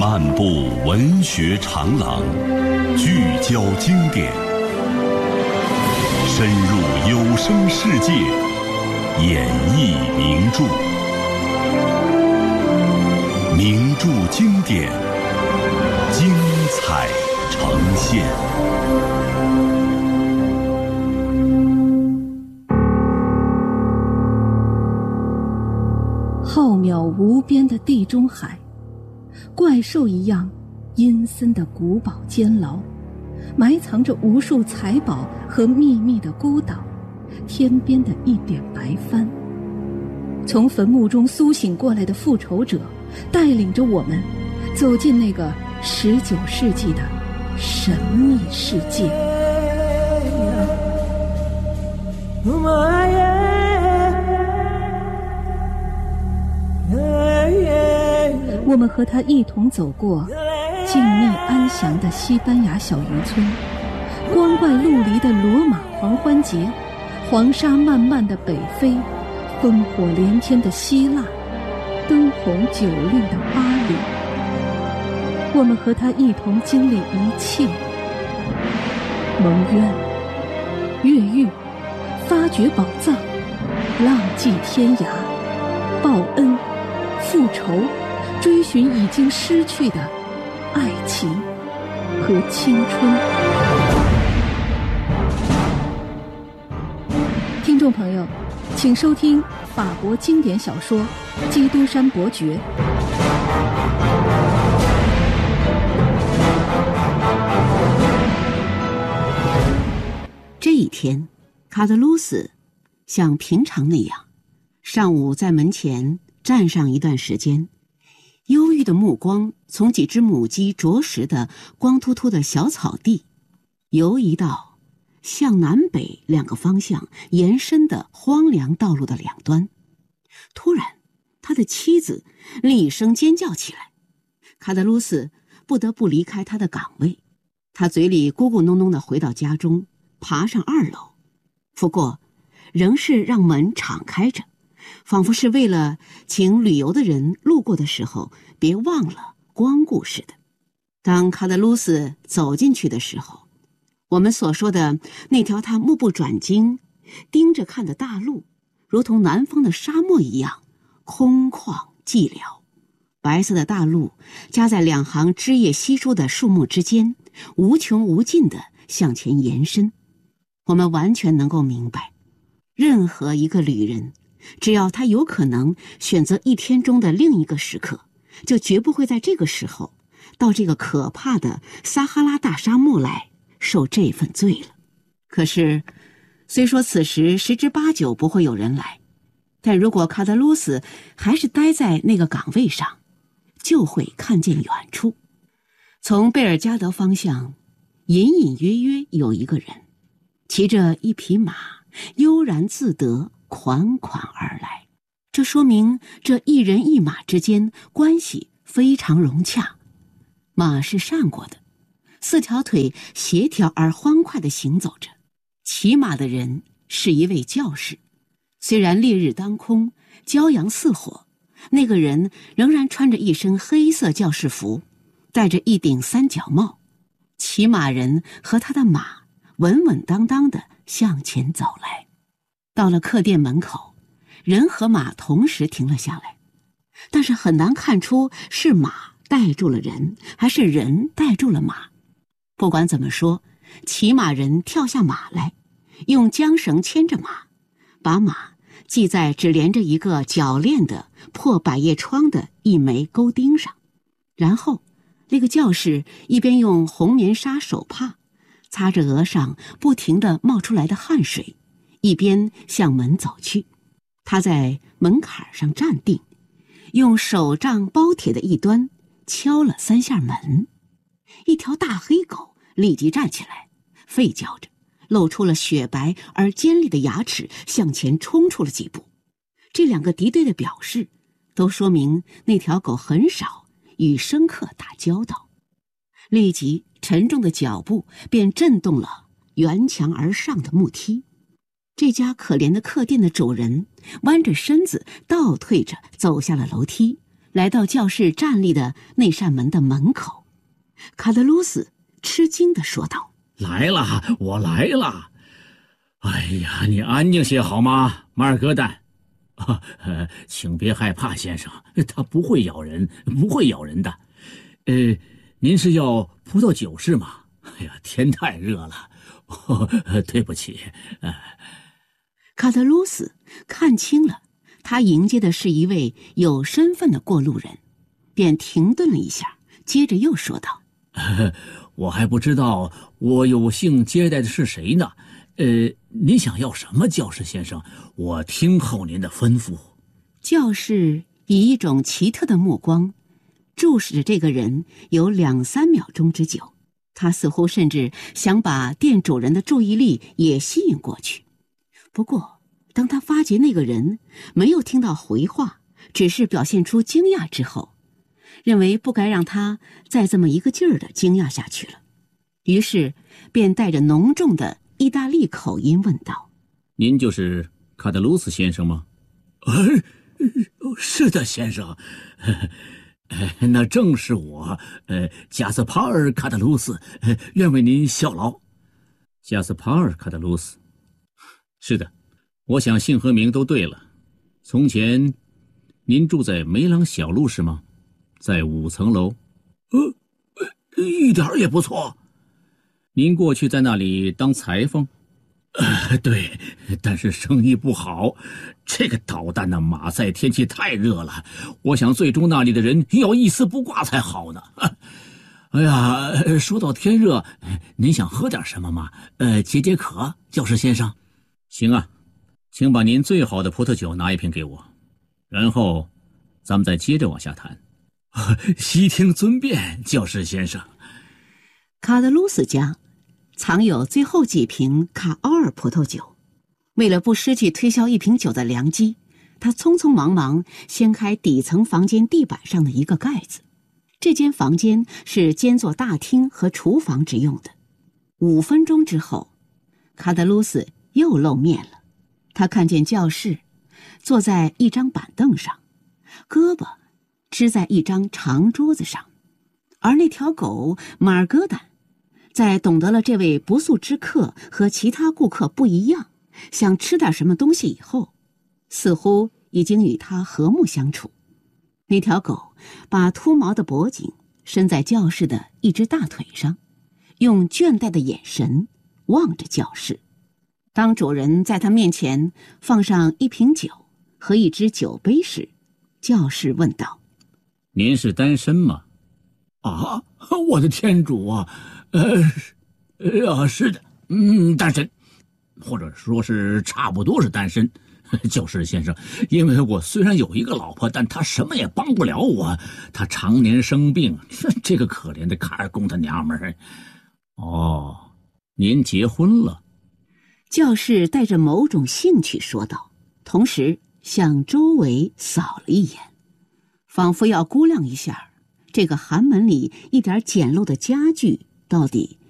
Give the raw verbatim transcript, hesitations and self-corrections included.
漫步文学长廊，聚焦经典，深入有声世界，演绎名著。名著经典，精彩呈现。 浩渺无边的地中海，怪兽一样阴森的古堡监牢，埋藏着无数财宝和秘密的孤岛，天边的一点白帆。从坟墓中苏醒过来的复仇者，带领着我们走进那个十九世纪的神秘世界。我们和他一同走过静谧安详的西班牙小渔村，光怪陆离的罗马狂欢节，黄沙漫漫的北非，烽火连天的希腊，灯红酒绿的巴黎。我们和他一同经历一切：蒙冤、越狱、发掘宝藏、浪迹天涯、报恩、复仇，追寻已经失去的爱情和青春。听众朋友，请收听法国经典小说《基督山伯爵》。 这一天，卡德鲁斯像平常那样，上午在门前站上一段时间，忧郁的目光从几只母鸡啄食的光秃秃的小草地游移到向南北两个方向延伸的荒凉道路的两端。突然，他的妻子厉声尖叫起来，卡德鲁斯不得不离开他的岗位。他嘴里咕咕哝哝地回到家中，爬上二楼，不过仍是让门敞开着，仿佛是为了请旅游的人路过的时候别忘了光顾似的。当卡德鲁斯走进去的时候，我们所说的那条他目不转睛盯着看的大路，如同南方的沙漠一样空旷寂寥。白色的大路夹在两行枝叶稀疏的树木之间，无穷无尽地向前延伸。我们完全能够明白，任何一个旅人，只要他有可能选择一天中的另一个时刻，就绝不会在这个时候到这个可怕的撒哈拉大沙漠来受这份罪了。可是虽说此时十之八九不会有人来，但如果卡德鲁斯还是待在那个岗位上，就会看见远处，从贝尔加德方向隐隐约约有一个人骑着一匹马，悠然自得，款款而来。这说明这一人一马之间关系非常融洽。马是善过的，四条腿协调而欢快地行走着。骑马的人是一位教士，虽然烈日当空，骄阳似火，那个人仍然穿着一身黑色教士服，戴着一顶三角帽。骑马人和他的马稳稳当当地向前走来。到了客店门口，人和马同时停了下来，但是很难看出是马带住了人，还是人带住了马。不管怎么说，骑马人跳下马来，用缰绳牵着马，把马系在只连着一个铰链的破百叶窗的一枚钩钉上。然后那个教士一边用红棉纱手帕擦着额上不停地冒出来的汗水，一边向门走去。他在门槛上站定，用手杖包铁的一端敲了三下门。一条大黑狗立即站起来，吠叫着，露出了雪白而尖利的牙齿，向前冲出了几步。这两个敌对的表示都说明那条狗很少与生客打交道。立即沉重的脚步便震动了沿墙而上的木梯。这家可怜的客店的主人弯着身子倒退着走下了楼梯， 来到教室站立的那扇门的门口。卡德鲁斯吃惊地说道： 来了，我来了。哎呀，你安静些好吗，马尔格丹？啊呃，请别害怕，先生，他不会咬人，不会咬人的。呃，您是要葡萄酒是吗？哎呀，天太热了，哦、对不起。呃、 卡德鲁斯看清了，他迎接的是一位有身份的过路人，便停顿了一下，接着又说道： 呃、我还不知道我有幸接待的是谁呢。呃，您想要什么，教士先生？我听候您的吩咐。 教士以一种奇特的目光注视着这个人有两三秒钟之久，他似乎甚至想把店主人的注意力也吸引过去。不过当他发觉那个人没有听到回话，只是表现出惊讶之后，认为不该让他再这么一个劲儿的惊讶下去了，于是便带着浓重的意大利口音问道： 您就是卡德鲁斯先生吗？呃，是的，先生。呃、那正是我，呃，加斯帕尔·卡德鲁斯，呃，愿为您效劳。加斯帕尔·卡德鲁斯，是的，我想姓和名都对了。从前，您住在梅朗小路是吗？在五层楼。呃，一点也不错。您过去在那里当裁缝？呃，对，但是生意不好。这个捣蛋的马赛天气太热了，我想最终那里的人要一丝不挂才好呢。哎呀，说到天热，您想喝点什么吗？呃，解解渴，教士先生。行啊，请把您最好的葡萄酒拿一瓶给我，然后咱们再接着往下谈。悉听尊便，教士先生。 卡德鲁斯家藏有最后几瓶卡奥尔葡萄酒，为了不失去推销一瓶酒的良机，他匆匆忙忙掀开底层房间地板上的一个盖子。这间房间是兼作大厅和厨房之用的。五分钟之后，卡德鲁斯又露面了。他看见教士坐在一张板凳上，胳膊支在一张长桌子上，而那条狗马尔戈丹在懂得了这位不速之客和其他顾客不一样，想吃点什么东西以后，似乎已经与他和睦相处。那条狗把秃毛的脖颈伸在教室的一只大腿上，用倦怠的眼神望着教室。当主人在他面前放上一瓶酒和一只酒杯时，教士问道： 您是单身吗？啊，我的天主啊！呃，呃，是的，嗯，单身，或者说是差不多是单身，教士先生。因为我虽然有一个老婆，但她什么也帮不了我，她常年生病，这个可怜的卡尔贡的娘们儿。哦，您结婚了？ 教士带着某种兴趣说道，同时向周围扫了一眼，仿佛要估量一下这个寒门里一点简陋的家具到底